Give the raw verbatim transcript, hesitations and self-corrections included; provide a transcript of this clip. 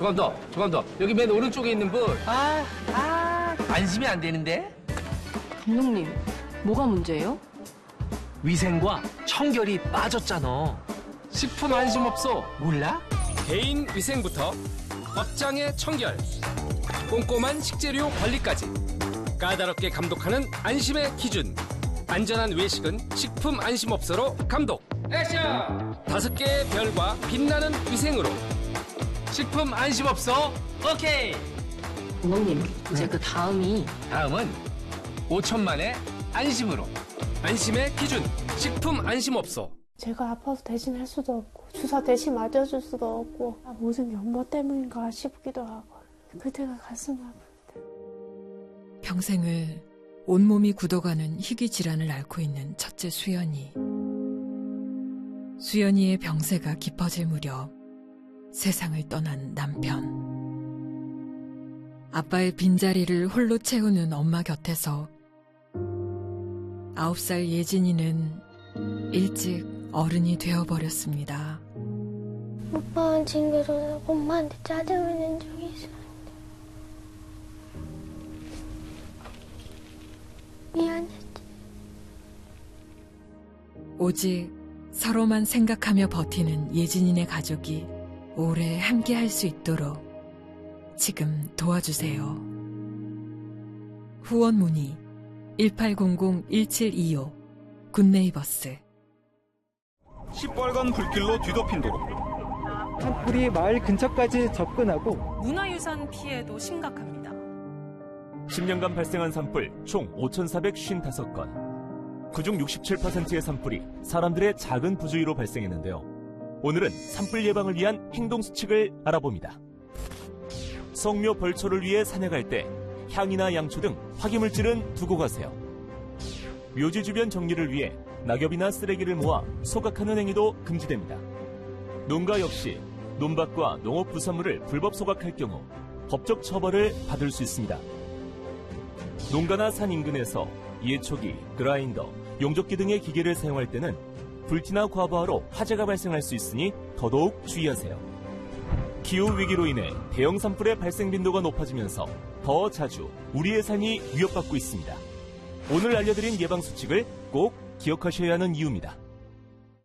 조금 더, 조금 더. 여기 맨 오른쪽에 있는 분. 아, 아, 안심이 안 되는데? 감독님, 뭐가 문제예요? 위생과 청결이 빠졌잖아. 식품 안심업소 몰라? 개인 위생부터 업장의 청결, 꼼꼼한 식재료 관리까지 까다롭게 감독하는 안심의 기준. 안전한 외식은 식품 안심업소로 감독. 액션! 다섯 개의 별과 빛나는 위생으로 식품 안심업소 오케이. 감독님, 이제 그 다음이 다음은 오천만의 안심으로. 안심의 기준 식품 안심업소. 제가 아파서 대신 할 수도 없고 주사 대신 맞아줄 수도 없고 아, 모든 게 엄마 때문인가 싶기도 하고 그때가 가슴 아프다. 평생을 온몸이 굳어가는 희귀 질환을 앓고 있는 첫째 수연이. 수연이의 병세가 깊어질 무렵 세상을 떠난 남편. 아빠의 빈자리를 홀로 채우는 엄마 곁에서 아홉 살 예진이는 일찍 어른이 되어버렸습니다. 오빠는 친구로 엄마한테 짜증을 낸 적이 있었는데 미안했지. 오직 서로만 생각하며 버티는 예진이네 가족이 오래 함께할 수 있도록 지금 도와주세요. 후원 문의 일팔공공 일칠이오 굿네이버스. 시뻘건 불길로 뒤덮인 도로. 산불이 마을 근처까지 접근하고 문화유산 피해도 심각합니다. 십 년간 발생한 산불 총 오천사백오십오 건. 그중 육십칠 퍼센트의 산불이 사람들의 작은 부주의로 발생했는데요. 오늘은 산불 예방을 위한 행동 수칙을 알아봅니다. 성묘 벌초를 위해 산에 갈 때 향이나 양초 등 화기물질은 두고 가세요. 묘지 주변 정리를 위해 낙엽이나 쓰레기를 모아 소각하는 행위도 금지됩니다. 농가 역시 논밭과 농업 부산물을 불법 소각할 경우 법적 처벌을 받을 수 있습니다. 농가나 산 인근에서 예초기, 그라인더, 용접기 등의 기계를 사용할 때는 불티나 과부하로 화재가 발생할 수 있으니 더더욱 주의하세요. 기후위기로 인해 대형 산불의 발생 빈도가 높아지면서 더 자주 우리의 삶이 위협받고 있습니다. 오늘 알려드린 예방수칙을 꼭 기억하셔야 하는 이유입니다.